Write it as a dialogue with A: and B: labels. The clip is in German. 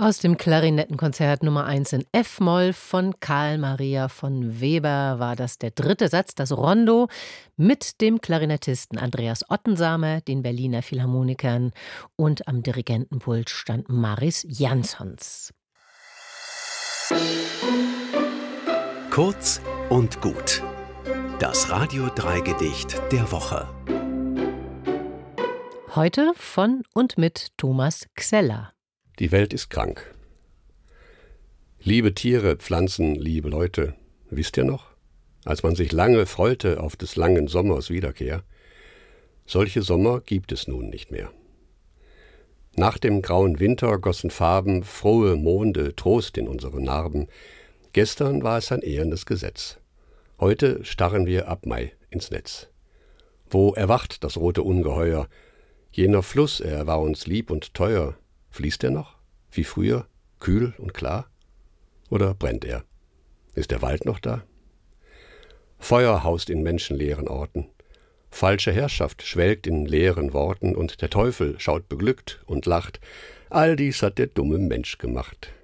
A: Aus dem Klarinettenkonzert Nummer 1 in F-Moll von Carl Maria von Weber war das der dritte Satz, das Rondo, mit dem Klarinettisten Andreas Ottensamer, den Berliner Philharmonikern, und am Dirigentenpult stand Maris Janssons.
B: Kurz und gut. Das Radio 3 Gedicht der Woche.
A: Heute von und mit Thomas Xeller.
C: Die Welt ist krank. Liebe Tiere, Pflanzen, liebe Leute, wisst ihr noch, als man sich lange freute auf des langen Sommers Wiederkehr? Solche Sommer gibt es nun nicht mehr. Nach dem grauen Winter gossen Farben, frohe Monde, Trost in unsere Narben. Gestern war es ein ehrendes Gesetz. Heute starren wir ab Mai ins Netz. Wo erwacht das rote Ungeheuer? Jener Fluss, er war uns lieb und teuer. Fließt er noch, wie früher, kühl und klar? Oder brennt er? Ist der Wald noch da? Feuer haust in menschenleeren Orten. Falsche Herrschaft schwelgt in leeren Worten und der Teufel schaut beglückt und lacht. All dies hat der dumme Mensch gemacht.